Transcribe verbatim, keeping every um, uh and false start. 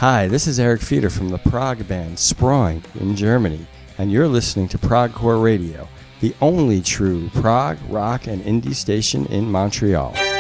Hi, this is Eric Fieder from the prog band Sproing in Germany, and you're listening to Progcore Radio, the only true prog, rock, and indie station in Montreal.